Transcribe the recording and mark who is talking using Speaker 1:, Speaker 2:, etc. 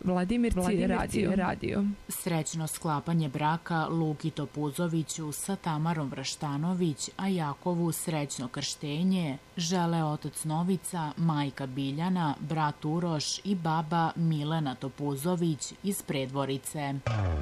Speaker 1: Vladimirci radio.
Speaker 2: Srećno sklapanje braka Luki Topuzoviću sa Tamarom Vraštanović, a Jakovu srećno krštenje žele otac Novica, majka Biljana, brat Uroš i baba Milena Topuzović iz Predvorice.